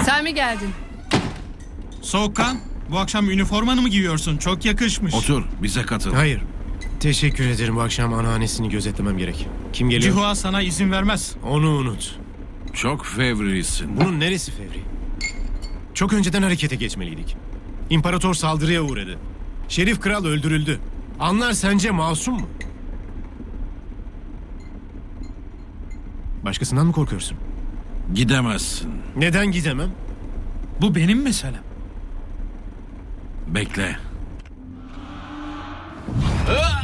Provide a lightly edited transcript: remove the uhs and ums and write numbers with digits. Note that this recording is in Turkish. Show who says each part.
Speaker 1: Sen mi geldin?
Speaker 2: Soğukkan, bu akşam üniformanı mı giyiyorsun? Çok yakışmış.
Speaker 3: Otur, bize katıl.
Speaker 4: Hayır. Teşekkür ederim. Bu akşam anneannesini gözetlemem gerek. Kim geliyor?
Speaker 2: Cihua sana izin vermez.
Speaker 4: Onu unut.
Speaker 3: Çok fevrisin.
Speaker 4: Bunun neresi fevri? Çok önceden harekete geçmeliydik. İmparator saldırıya uğradı. Şerif kral öldürüldü. Anlar sence masum mu? Başkasından mı korkuyorsun?
Speaker 3: Gidemezsin.
Speaker 4: Neden gidemem?
Speaker 2: Bu benim meselem.
Speaker 3: Bekle.